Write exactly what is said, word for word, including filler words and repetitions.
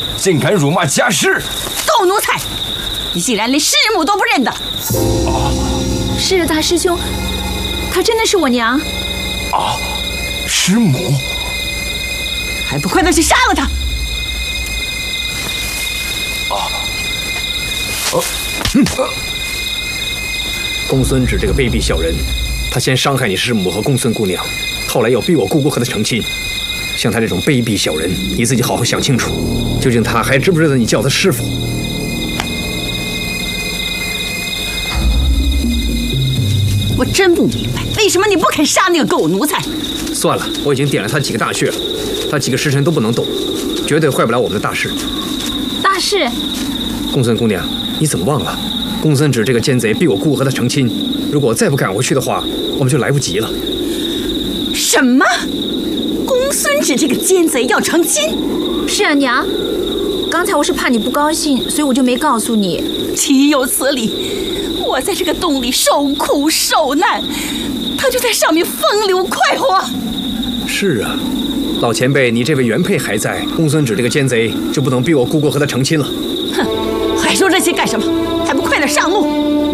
竟敢辱骂家师！ 狗奴才，你竟然连师母都不认得！ 啊！ 是大师兄，她真的是我娘。 啊！师母， 还不快点去杀了他！ 啊！呃，嗯，呃。 公孙止这个卑鄙小人，他先伤害你师母和公孙姑娘，后来又逼我姑姑和他成亲。像他这种卑鄙小人，你自己好好想清楚，究竟他还知不知道你叫他师傅？ 我真不明白，为什么你不肯杀那个狗奴才？ 算了，我已经点了他几个大穴了，他几个时辰都不能动，绝对坏不了我们的大事。 大事？ 公孙姑娘，你怎么忘了？公孙止这个奸贼逼我姑和他成亲，如果我再不赶回去的话，我们就来不及了。 什么？公孙止这个奸贼要成亲？ 是啊，娘。刚才我是怕你不高兴，所以我就没告诉你。 岂有此理！我在这个洞里受苦受难，他就在上面风流快活。 是啊，老前辈，你这位原配还在，公孙止这个奸贼就不能逼我姑姑和他成亲了。 哼，还说这些干什么？还不快点上路！